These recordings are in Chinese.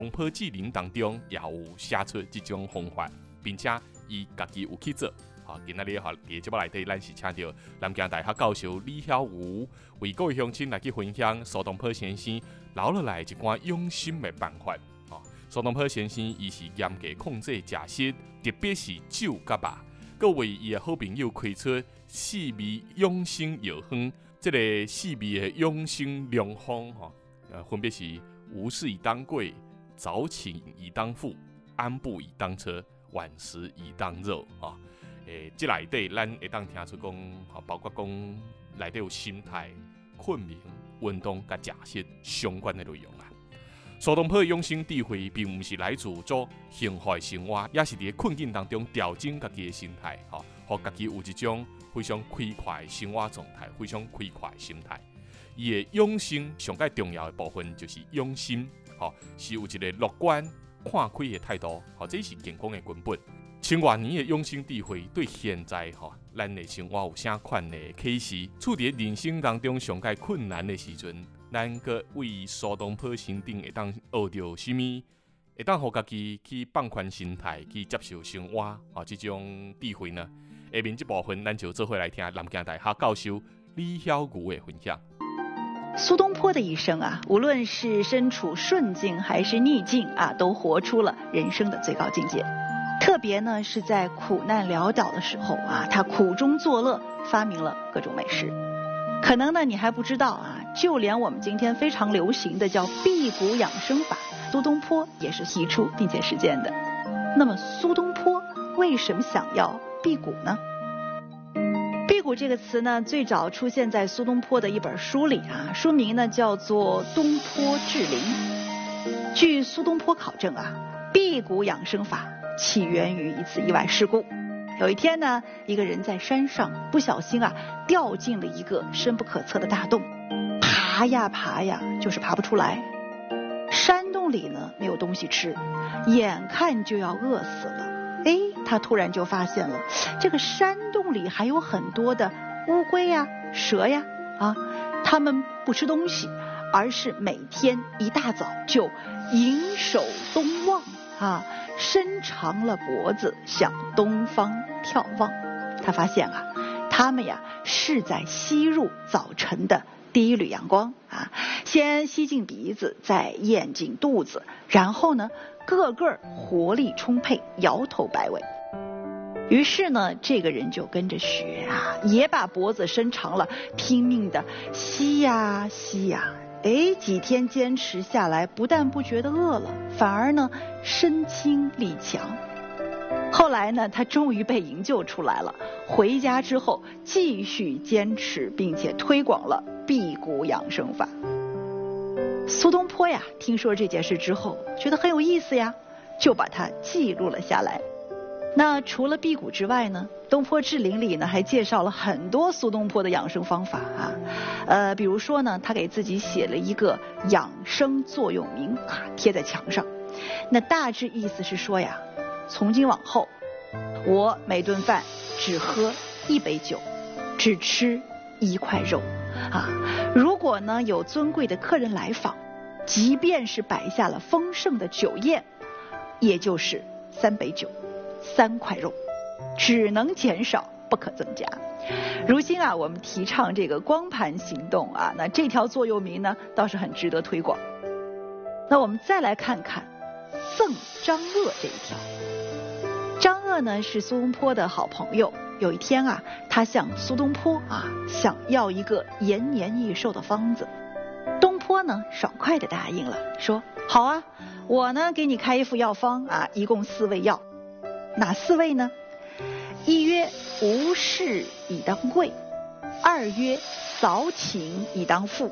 东坡志林当中也有写出这种方法，并且伊家己有去做。今仔日伫节目内底，咱是请到南京大学教授李晓瑜为各位乡亲来去分享苏东坡先生留落来一寡养生的办法。苏东坡先生伊是严格控制食食，特别是酒甲肉。各为伊的好朋友开出四味养生药方，这个四味的养生良方分别是无事以当贵、早寝以当富、安步以当车、晚食以当肉这内底咱会当听出讲，包括讲内底有心态、困眠、运动甲食食相关的内容啊。苏东坡的养生智慧，并不是来自做幸福的生活，也是伫困境当中调整家己的心态，让家己有一种非常开快的生活状态，非常开快的心态。伊的养生上介重要的部分就是养心，是有一个乐观、看开的态度，这是健康的根本。千多年的养生智慧，对现在咱的生活有啥款的启示？处伫人生当中上介困难的时阵，咱个为苏东坡身顶会当学到什么？会当互家己去放宽心态，去接受生活这种智慧呢？下面这部分，咱就做伙来听南京大学教授李晓瑜的分享。 苏东坡的一生啊，无论是身处顺境还是逆境啊，都活出了人生的最高境界。特别呢是在苦难潦倒的时候啊，他苦中作乐，发明了各种美食。可能呢你还不知道啊，就连我们今天非常流行的叫辟谷养生法，苏东坡也是提出并且实践的。那么苏东坡为什么想要辟谷呢？辟谷这个词呢，最早出现在苏东坡的一本书里啊，书名呢叫做《东坡志林》。据苏东坡考证啊，辟谷养生法起源于一次意外事故。有一天呢，一个人在山上不小心啊掉进了一个深不可测的大洞，爬呀爬呀，就是爬不出来。山洞里呢没有东西吃，眼看就要饿死了。他突然就发现了这个山洞里还有很多的乌龟呀、蛇呀它们不吃东西，而是每天一大早就迎首东望伸长了脖子向东方眺望。他发现他们是在吸入早晨的第一缕阳光先吸进鼻子，再咽进肚子，然后呢个个活力充沛，摇头摆尾。于是呢，这个人就跟着学也把脖子伸长了，拼命的吸呀吸呀。几天坚持下来，不但不觉得饿了，反而呢身轻力强。后来呢，他终于被营救出来了。回家之后，继续坚持，并且推广了辟谷养生法。苏东坡听说这件事之后，觉得很有意思就把它记录了下来。那除了辟谷之外呢，《东坡志林》里呢还介绍了很多苏东坡的养生方法比如说呢，他给自己写了一个养生座右铭贴在墙上。那大致意思是说从今往后，我每顿饭只喝1杯酒，只吃1块肉如果呢有尊贵的客人来访，即便是摆下了丰盛的酒宴，也就是3杯酒3块肉，只能减少不可增加。如今我们提倡这个光盘行动那这条座右铭呢倒是很值得推广。那我们再来看看赠张鄂这一条。张鄂呢是苏东坡的好朋友，有一天他向苏东坡想要一个延年益寿的方子。东坡呢爽快地答应了，说好我呢给你开一副药方一共4味药。哪4味呢？一曰无事以当贵，2曰早寝以当富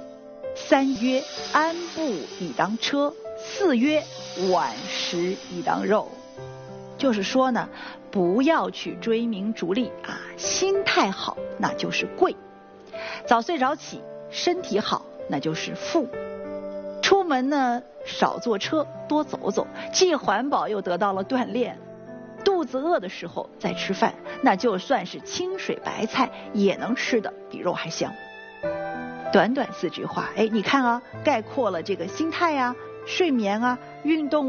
，3曰安步以当车，4曰晚食以当肉。就是说呢，不要去追名逐利心态好那就是贵，早睡早起身体好那就是富，出门呢少坐车多走走，既环保又得到了锻炼，肚子饿的时候再吃饭，那就算是清水白菜也能吃的比肉还香。短短4句话你看概括了这个心态睡眠啊、运动